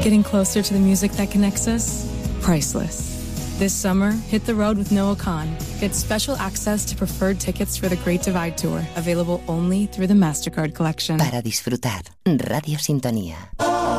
Getting closer to the music that connects us? Priceless. This summer, hit the road with Noah Khan. Get special access to preferred tickets for the Great Divide Tour, available only through the MasterCard Collection. Para disfrutar, Radio Sintonía.